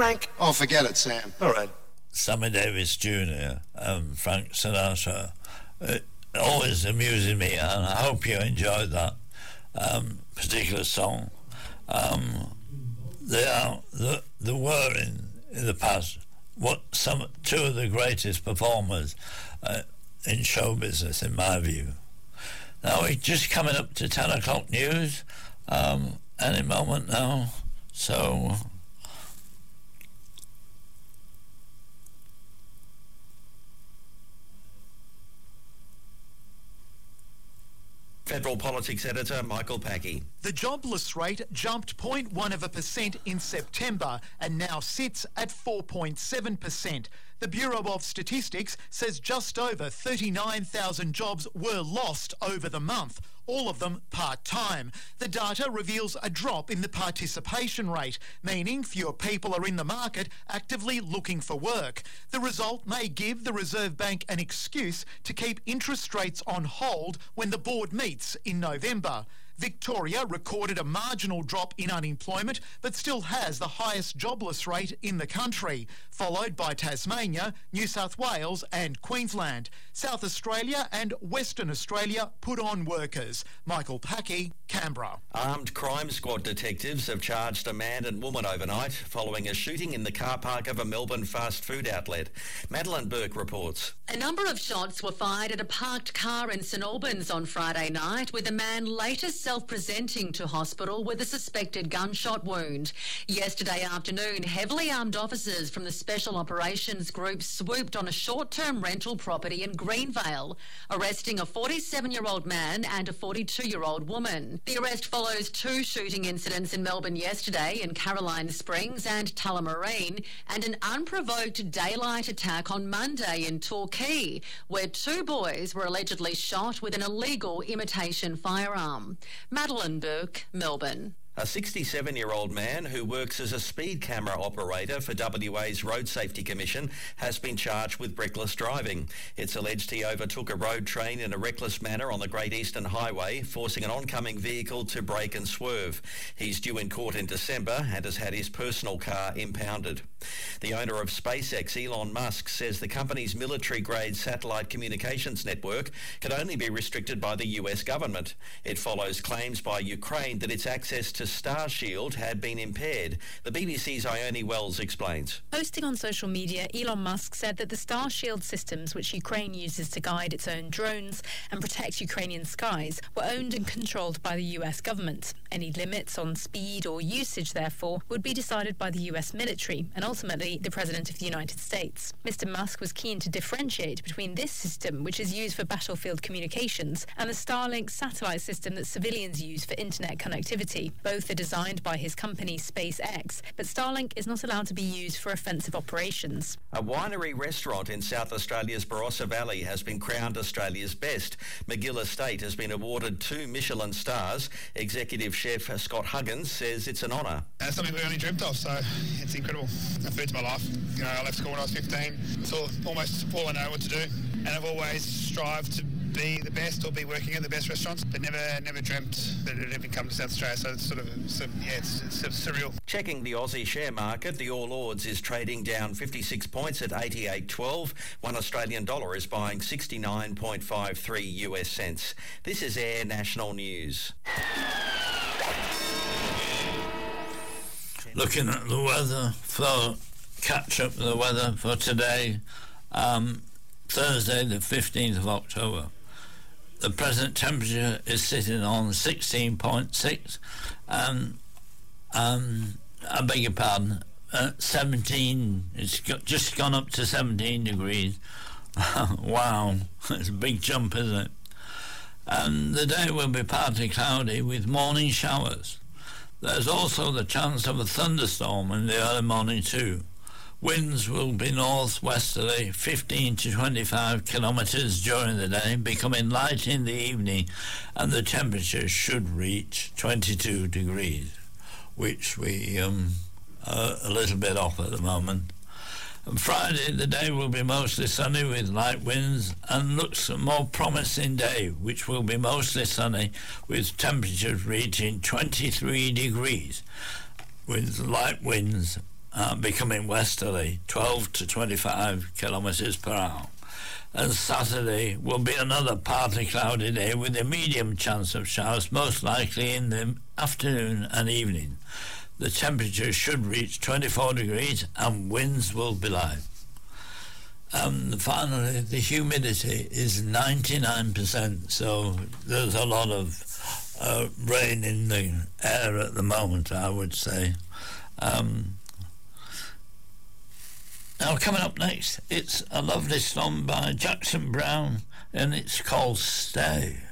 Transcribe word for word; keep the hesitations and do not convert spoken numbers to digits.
Frank? Oh, forget it, Sam. All right. Sammy Davis Junior and Frank Sinatra. It always amuses me, and I hope you enjoyed that um, particular song. Um, they are, the, there were in, in the past what some two of the greatest performers uh, in show business, in my view. Now we're just coming up to ten o'clock news um, any moment now, so. Federal Politics Editor Michael Packey. The jobless rate jumped zero point one of a percent in September and now sits at four point seven percent. The Bureau of Statistics says just over thirty-nine thousand jobs were lost over the month, all of them part-time. The data reveals a drop in the participation rate, meaning fewer people are in the market actively looking for work. The result may give the Reserve Bank an excuse to keep interest rates on hold when the board meets in November. Victoria recorded a marginal drop in unemployment but still has the highest jobless rate in the country, followed by Tasmania, New South Wales and Queensland. South Australia and Western Australia put on workers. Michael Packey, Canberra. Armed crime squad detectives have charged a man and woman overnight following a shooting in the car park of a Melbourne fast food outlet. Madeline Burke reports. A number of shots were fired at a parked car in St Albans on Friday night, with a man later self-presenting to hospital with a suspected gunshot wound. Yesterday afternoon, heavily armed officers from the Special Operations Group swooped on a short-term rental property in Greenvale, arresting a forty-seven-year-old man and a forty-two-year-old woman. The arrest follows two shooting incidents in Melbourne yesterday in Caroline Springs and Tullamarine, and an unprovoked daylight attack on Monday in Torquay, where two boys were allegedly shot with an illegal imitation firearm. Madeline Burke, Melbourne. A sixty-seven-year-old man who works as a speed camera operator for W A's Road Safety Commission has been charged with reckless driving. It's alleged he overtook a road train in a reckless manner on the Great Eastern Highway, forcing an oncoming vehicle to brake and swerve. He's due in court in December and has had his personal car impounded. The owner of SpaceX, Elon Musk, says the company's military-grade satellite communications network can only be restricted by the U S government. It follows claims by Ukraine that its access to Starshield had been impaired. The B B C's Ione Wells explains. Posting on social media, Elon Musk said that the Starshield systems, which Ukraine uses to guide its own drones and protect Ukrainian skies, were owned and controlled by the U S government. Any limits on speed or usage, therefore, would be decided by the U S military and ultimately the President of the United States. Mister Musk was keen to differentiate between this system, which is used for battlefield communications, and the Starlink satellite system that civilians use for internet connectivity. Both are designed by his company SpaceX, but Starlink is not allowed to be used for offensive operations. A winery restaurant in South Australia's Barossa Valley has been crowned Australia's best. McGill Estate has been awarded two Michelin stars. Executive chef Scott Huggins says it's an honour. That's something we only dreamt of, so it's incredible. The food's my life. You know, I left school when I was fifteen. It's all, almost all I know what to do, and I've always strived to be the best or be working at the best restaurants, but never never dreamt that it would ever come to South Australia, so it's sort of, so, yeah, it's, it's sort of surreal. Checking the Aussie share market, the All Ords is trading down fifty-six points at eighty-eight twelve. One Australian dollar is buying sixty-nine point five three U S cents. This is Air National News. Looking at the weather for catch up the weather for today, um, Thursday the fifteenth of October. The present temperature is sitting on sixteen point six, and um, I beg your pardon, uh, seventeen. It's got, just gone up to seventeen degrees. Wow, it's a big jump, isn't it? And the day will be partly cloudy with morning showers. There's also the chance of a thunderstorm in the early morning too. Winds will be northwesterly, fifteen to twenty-five kilometres during the day, becoming light in the evening, and the temperature should reach twenty-two degrees, which we um, are a little bit off at the moment. And Friday, the day will be mostly sunny with light winds, and looks a more promising day, which will be mostly sunny with temperatures reaching twenty-three degrees with light winds uh, becoming westerly, twelve to twenty-five kilometres per hour. And Saturday will be another partly cloudy day with a medium chance of showers, most likely in the afternoon and evening. The temperature should reach twenty-four degrees and winds will be light. Um, finally, the humidity is ninety-nine percent, so there's a lot of uh, rain in the air at the moment, I would say. Um, now, coming up next, it's a lovely song by Jackson Browne, and it's called Stay.